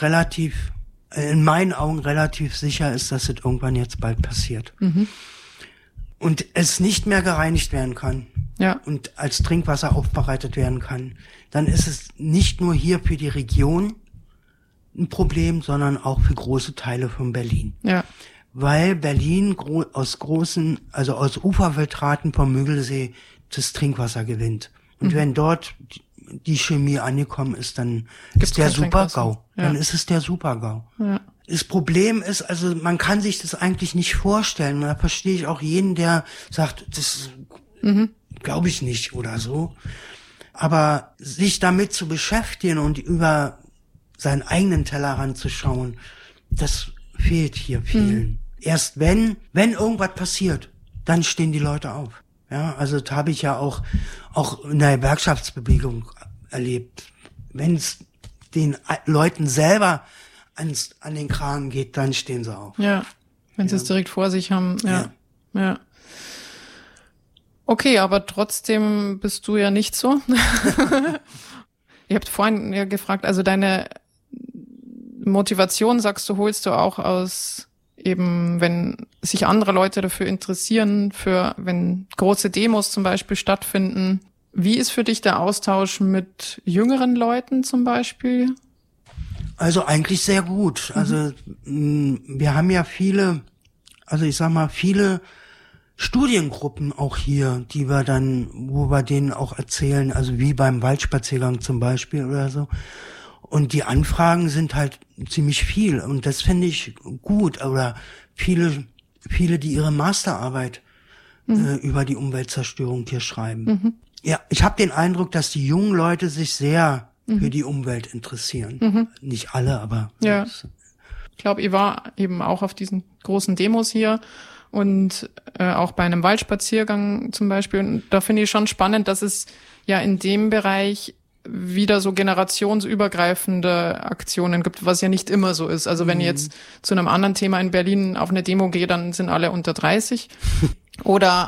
in meinen Augen relativ sicher ist, dass das irgendwann jetzt bald passiert. Und es nicht mehr gereinigt werden kann und als Trinkwasser aufbereitet werden kann, dann ist es nicht nur hier für die Region ein Problem, sondern auch für große Teile von Berlin. Ja. Weil Berlin aus Uferfiltraten vom Müggelsee das Trinkwasser gewinnt. Und wenn dort die Chemie angekommen ist, dann ist der Super-GAU. Dann ist es der Super-GAU. Ja. Das Problem ist, also man kann sich das eigentlich nicht vorstellen. Und da verstehe ich auch jeden, der sagt, das glaube ich nicht oder so. Aber sich damit zu beschäftigen und über seinen eigenen Tellerrand zu schauen, das fehlt hier vielen. Erst wenn irgendwas passiert, dann stehen die Leute auf. Ja, also das habe ich ja auch in der Gewerkschaftsbewegung erlebt. Wenn es den Leuten selber an den Kragen geht, dann stehen sie auf. Ja, wenn sie es direkt vor sich haben. Ja. Okay, aber trotzdem bist du ja nicht so. Ihr habt vorhin ja gefragt, also deine Motivation, sagst du, holst du auch aus eben, wenn sich andere Leute dafür interessieren, wenn große Demos zum Beispiel stattfinden. Wie ist für dich der Austausch mit jüngeren Leuten zum Beispiel? Also eigentlich sehr gut. Also wir haben ja viele Studiengruppen auch hier, wo wir denen auch erzählen, also wie beim Waldspaziergang zum Beispiel oder so. Und die Anfragen sind halt ziemlich viel und das finde ich gut. Oder viele, die ihre Masterarbeit über die Umweltzerstörung hier schreiben. Ja, ich habe den Eindruck, dass die jungen Leute sich sehr für die Umwelt interessieren. Nicht alle, aber... Ja. Ich glaube, ihr war eben auch auf diesen großen Demos hier und auch bei einem Waldspaziergang zum Beispiel. Und da finde ich schon spannend, dass es ja in dem Bereich wieder so generationsübergreifende Aktionen gibt, was ja nicht immer so ist. Also wenn ich jetzt zu einem anderen Thema in Berlin auf eine Demo gehe, dann sind alle unter 30. Oder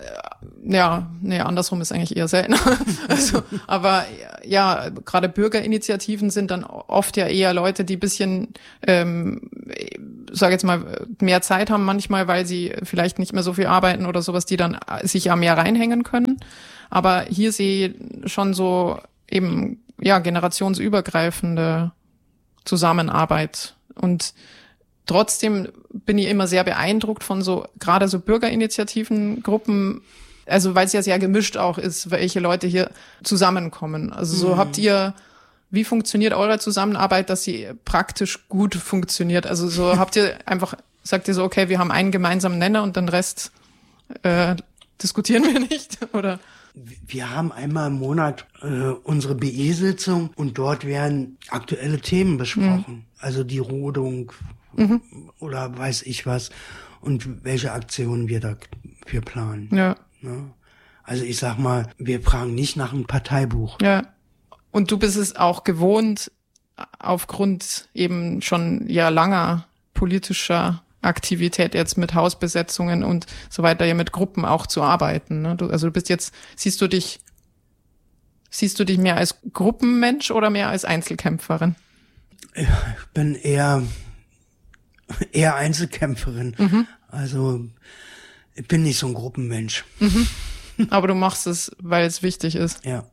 andersrum ist eigentlich eher selten. Also, aber ja, gerade Bürgerinitiativen sind dann oft ja eher Leute, die bisschen, sage jetzt mal, mehr Zeit haben manchmal, weil sie vielleicht nicht mehr so viel arbeiten oder sowas, die dann sich ja mehr reinhängen können. Aber hier sehe ich schon so eben, ja, generationsübergreifende Zusammenarbeit. Und trotzdem bin ich immer sehr beeindruckt von so, gerade so Bürgerinitiativen, Gruppen, also weil es ja sehr gemischt auch ist, welche Leute hier zusammenkommen. Also so wie funktioniert eure Zusammenarbeit, dass sie praktisch gut funktioniert? Also so sagt ihr so, okay, wir haben einen gemeinsamen Nenner und den Rest diskutieren wir nicht, oder? Wir haben einmal im Monat unsere BE-Sitzung und dort werden aktuelle Themen besprochen. Also die Rodung oder weiß ich was und welche Aktionen wir dafür planen. Ja. Also ich sag mal, wir fragen nicht nach einem Parteibuch. Ja. Und du bist es auch gewohnt, aufgrund eben schon langer politischer Aktivität jetzt mit Hausbesetzungen und so weiter, ja mit Gruppen auch zu arbeiten. Ne? Du bist jetzt, siehst du dich mehr als Gruppenmensch oder mehr als Einzelkämpferin? Ich bin eher Einzelkämpferin. Also ich bin nicht so ein Gruppenmensch. Aber du machst es, weil es wichtig ist. Ja.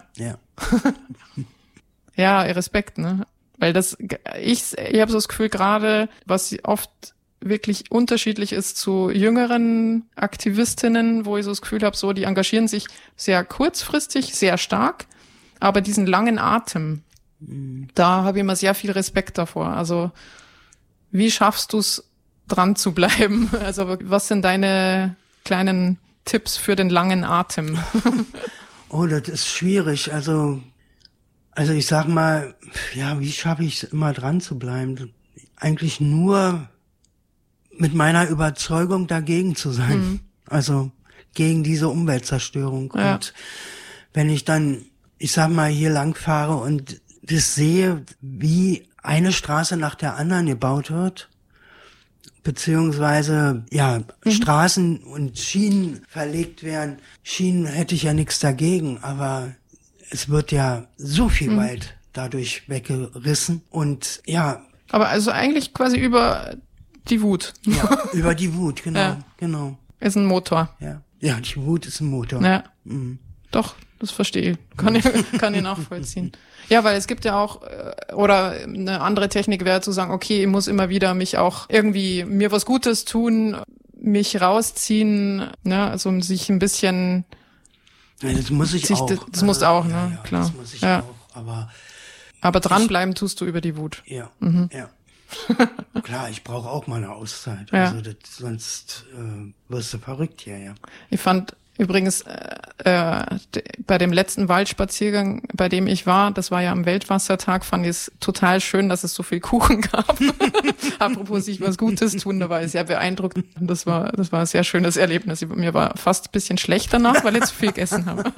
Ja, Respekt, ne? Weil ich habe so das Gefühl gerade, was oft wirklich unterschiedlich ist zu jüngeren Aktivistinnen, wo ich so das Gefühl habe, so die engagieren sich sehr kurzfristig, sehr stark, aber diesen langen Atem, da habe ich immer sehr viel Respekt davor. Also wie schaffst du es, dran zu bleiben? Also was sind deine kleinen Tipps für den langen Atem? Oh, das ist schwierig. Also ich sag mal, ja, wie schaffe ich es immer dran zu bleiben? Eigentlich nur mit meiner Überzeugung dagegen zu sein. Also gegen diese Umweltzerstörung. Ja. Und wenn ich dann, ich sag mal, hier lang fahre und das sehe, wie eine Straße nach der anderen gebaut wird, beziehungsweise Straßen und Schienen verlegt werden. Schienen hätte ich ja nichts dagegen, aber es wird ja so viel Wald dadurch weggerissen und ja. Aber also eigentlich quasi über die Wut. Ja, über die Wut, genau. Ist ein Motor. Ja, die Wut ist ein Motor. Ja. Doch, das verstehe ich. Kann ich nachvollziehen. Ja, weil es gibt ja auch, oder eine andere Technik wäre zu sagen, okay, ich muss immer wieder mich auch irgendwie mir was Gutes tun, mich rausziehen, ne, also sich ein bisschen. Ja, das muss ich auch. Das muss auch, ne, ja, klar. Das muss ich auch, aber dranbleiben tust du über die Wut. Ja, ja. Klar, ich brauche auch mal eine Auszeit. Ja. Also sonst wirst du verrückt hier, ja. Ich fand übrigens bei dem letzten Waldspaziergang, bei dem ich war, das war ja am Weltwassertag, fand ich es total schön, dass es so viel Kuchen gab. Apropos sich was Gutes tun, da war ich sehr beeindruckt. Das war ein sehr schönes Erlebnis. Mir war fast ein bisschen schlecht danach, weil ich zu viel gegessen habe.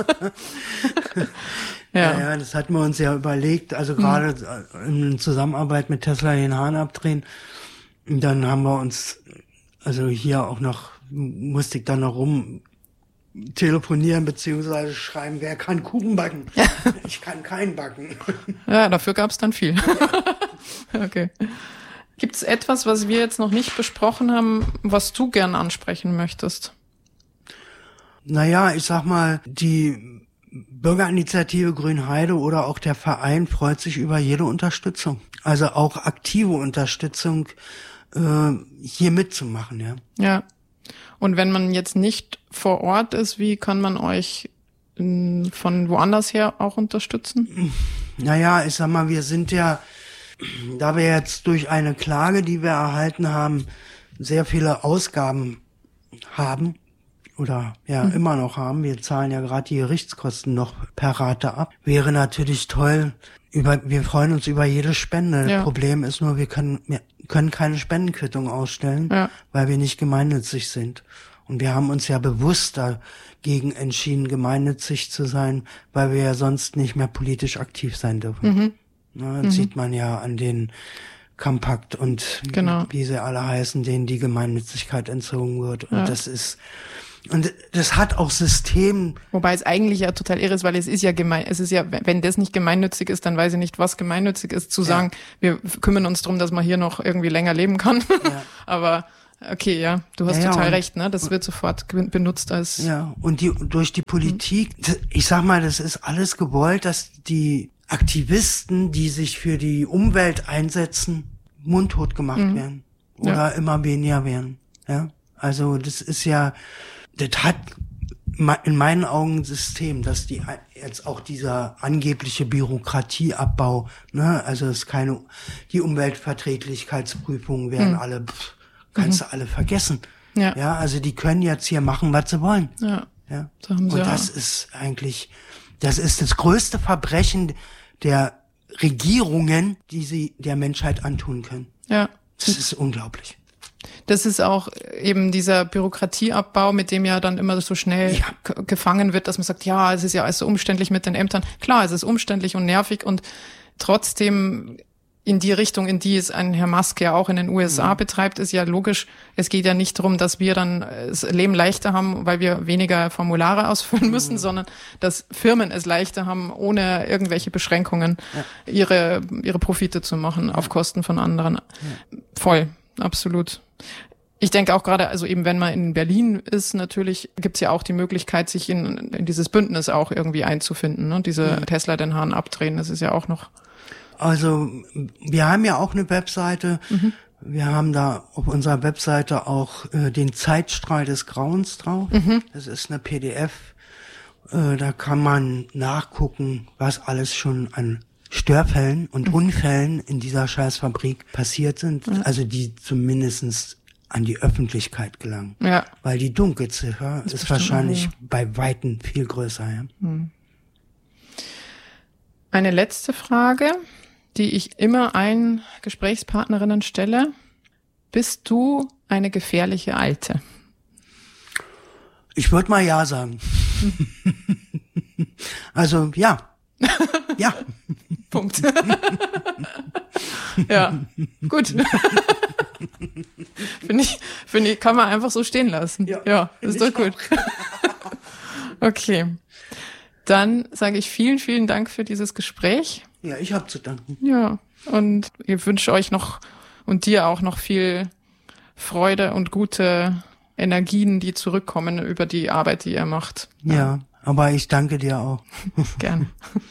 Ja, das hatten wir uns ja überlegt, also gerade in Zusammenarbeit mit Tesla den Hahn abdrehen. Und dann haben wir uns, also hier auch noch, musste ich dann noch rum telefonieren beziehungsweise schreiben, wer kann Kuchen backen? Ja. Ich kann keinen backen. Ja, dafür gab's dann viel. Okay. Gibt's etwas, was wir jetzt noch nicht besprochen haben, was du gern ansprechen möchtest? Naja, ich sag mal, die Bürgerinitiative Grünheide oder auch der Verein freut sich über jede Unterstützung. Also auch aktive Unterstützung, hier mitzumachen, ja. Ja. Und wenn man jetzt nicht vor Ort ist, wie kann man euch von woanders her auch unterstützen? Naja, ich sag mal, wir sind ja, da wir jetzt durch eine Klage, die wir erhalten haben, sehr viele Ausgaben haben oder immer noch haben. Wir zahlen ja gerade die Gerichtskosten noch per Rate ab. Wäre natürlich toll, wir freuen uns über jede Spende. Ja. Das Problem ist nur, wir können keine Spendenquittung ausstellen, weil wir nicht gemeinnützig sind. Und wir haben uns ja bewusst dagegen entschieden, gemeinnützig zu sein, weil wir ja sonst nicht mehr politisch aktiv sein dürfen. Das sieht man ja an den Compact und wie sie alle heißen, denen die Gemeinnützigkeit entzogen wird. Und das ist Und das hat auch System. Wobei es eigentlich ja total irre ist, weil es ist ja wenn das nicht gemeinnützig ist, dann weiß ich nicht, was gemeinnützig ist, zu sagen, wir kümmern uns drum, dass man hier noch irgendwie länger leben kann. Ja. Aber okay, ja, du hast total recht, ne? Das wird sofort benutzt als... Ja, und durch die Politik, ich sag mal, das ist alles gewollt, dass die Aktivisten, die sich für die Umwelt einsetzen, mundtot gemacht werden. Oder immer weniger werden. Ja, also das ist ja, das hat in meinen Augen ein System, dass die jetzt auch dieser angebliche Bürokratieabbau, ne, also es die Umweltverträglichkeitsprüfungen werden alle, kannst du alle vergessen. Ja. Ja, also die können jetzt hier machen, was sie wollen. Ja. Ja. Und das ist eigentlich, das ist das größte Verbrechen der Regierungen, die sie der Menschheit antun können. Ja. Das ist unglaublich. Das ist auch eben dieser Bürokratieabbau, mit dem ja dann immer so schnell gefangen wird, dass man sagt, ja, es ist ja alles so umständlich mit den Ämtern. Klar, es ist umständlich und nervig und trotzdem in die Richtung, in die es ein Herr Musk ja auch in den USA betreibt, ist ja logisch. Es geht ja nicht darum, dass wir dann das Leben leichter haben, weil wir weniger Formulare ausfüllen müssen, sondern dass Firmen es leichter haben, ohne irgendwelche Beschränkungen ihre Profite zu machen auf Kosten von anderen. Ja. Voll, absolut. Ich denke auch gerade, also eben wenn man in Berlin ist, natürlich gibt's ja auch die Möglichkeit, sich in dieses Bündnis auch irgendwie einzufinden, ne? Diese Tesla den Hahn abdrehen, das ist ja auch noch... Also wir haben ja auch eine Webseite. Wir haben da auf unserer Webseite auch den Zeitstrahl des Grauens drauf. Das ist eine PDF. Da kann man nachgucken, was alles schon an Störfällen und Unfällen in dieser Scheißfabrik passiert sind. Also die zumindestens an die Öffentlichkeit gelangen. Ja. Weil die Dunkelziffer ist wahrscheinlich bei Weitem viel größer. Ja. Eine letzte Frage, die ich immer allen Gesprächspartnerinnen stelle. Bist du eine gefährliche Alte? Ich würde mal ja sagen. Also, ja. Ja. Punkt. Ja, gut. Finde ich, kann man einfach so stehen lassen. Ja, ist doch gut. Okay. Dann sage ich vielen, vielen Dank für dieses Gespräch. Ja, ich habe zu danken. Ja, und ich wünsche euch noch und dir auch noch viel Freude und gute Energien, die zurückkommen über die Arbeit, die ihr macht. Ja, aber ich danke dir auch. Gern.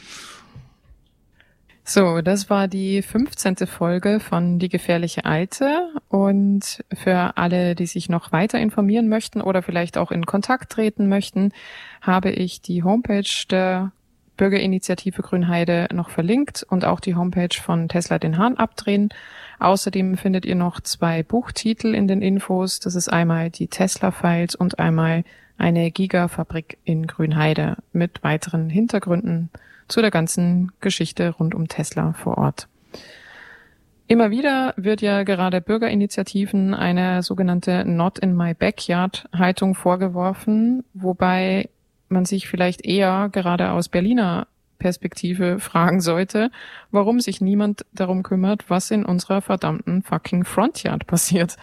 So, das war die 15. Folge von Die gefährliche Alte. Und für alle, die sich noch weiter informieren möchten oder vielleicht auch in Kontakt treten möchten, habe ich die Homepage der Bürgerinitiative Grünheide noch verlinkt und auch die Homepage von Tesla den Hahn abdrehen. Außerdem findet ihr noch 2 Buchtitel in den Infos. Das ist einmal die Tesla-Files und einmal eine Gigafabrik in Grünheide mit weiteren Hintergründen zu der ganzen Geschichte rund um Tesla vor Ort. Immer wieder wird ja gerade Bürgerinitiativen eine sogenannte Not in my backyard Haltung vorgeworfen, wobei man sich vielleicht eher gerade aus Berliner Perspektive fragen sollte, warum sich niemand darum kümmert, was in unserer verdammten fucking Frontyard passiert.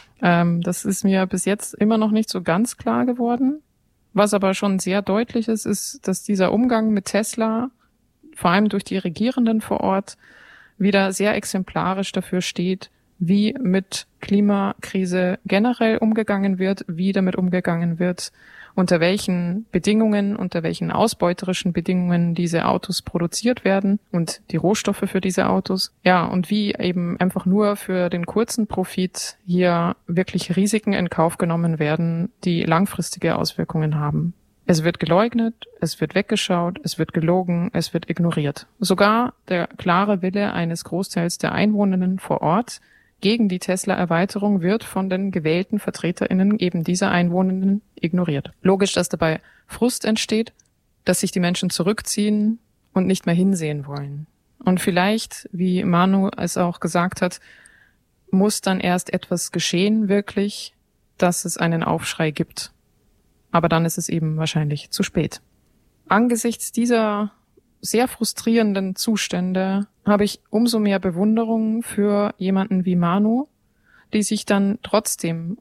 Das ist mir bis jetzt immer noch nicht so ganz klar geworden. Was aber schon sehr deutlich ist, ist, dass dieser Umgang mit Tesla, vor allem durch die Regierenden vor Ort, wieder sehr exemplarisch dafür steht, wie mit Klimakrise generell umgegangen wird, wie damit umgegangen wird, unter welchen Bedingungen, unter welchen ausbeuterischen Bedingungen diese Autos produziert werden und die Rohstoffe für diese Autos. Ja, und wie eben einfach nur für den kurzen Profit hier wirklich Risiken in Kauf genommen werden, die langfristige Auswirkungen haben. Es wird geleugnet, es wird weggeschaut, es wird gelogen, es wird ignoriert. Sogar der klare Wille eines Großteils der Einwohnerinnen vor Ort gegen die Tesla-Erweiterung wird von den gewählten VertreterInnen eben dieser Einwohnenden ignoriert. Logisch, dass dabei Frust entsteht, dass sich die Menschen zurückziehen und nicht mehr hinsehen wollen. Und vielleicht, wie Manu es auch gesagt hat, muss dann erst etwas geschehen wirklich, dass es einen Aufschrei gibt. Aber dann ist es eben wahrscheinlich zu spät. Angesichts dieser sehr frustrierenden Zustände habe ich umso mehr Bewunderung für jemanden wie Manu, die sich dann trotzdem und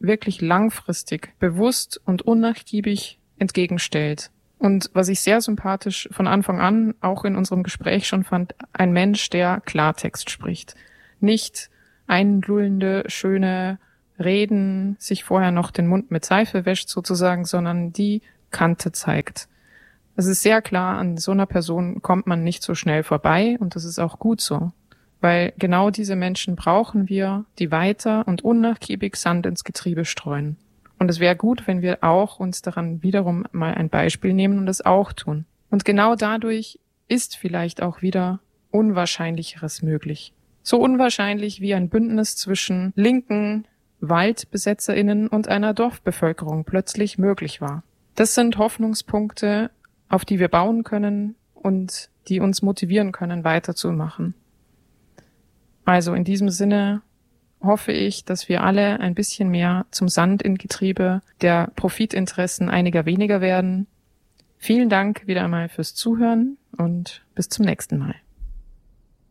wirklich langfristig, bewusst und unnachgiebig entgegenstellt. Und was ich sehr sympathisch von Anfang an auch in unserem Gespräch schon fand, ein Mensch, der Klartext spricht. Nicht einlullende, schöne Reden, sich vorher noch den Mund mit Seife wäscht sozusagen, sondern die Kante zeigt. Es ist sehr klar, an so einer Person kommt man nicht so schnell vorbei und das ist auch gut so. Weil genau diese Menschen brauchen wir, die weiter und unnachgiebig Sand ins Getriebe streuen. Und es wäre gut, wenn wir auch uns daran wiederum mal ein Beispiel nehmen und es auch tun. Und genau dadurch ist vielleicht auch wieder Unwahrscheinlicheres möglich. So unwahrscheinlich wie ein Bündnis zwischen linken WaldbesetzerInnen und einer Dorfbevölkerung plötzlich möglich war. Das sind Hoffnungspunkte, auf die wir bauen können und die uns motivieren können, weiterzumachen. Also in diesem Sinne hoffe ich, dass wir alle ein bisschen mehr zum Sand im Getriebe der Profitinteressen einiger weniger werden. Vielen Dank wieder einmal fürs Zuhören und bis zum nächsten Mal.